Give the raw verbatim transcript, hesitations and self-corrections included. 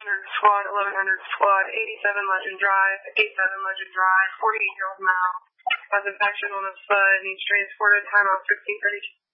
Squad, eleven hundred Squad, eighty-seven Legend Drive, eighty-seven Legend Drive, forty-eight-year-old male has infection on his foot, needs transported, time off fifteen thirty-two.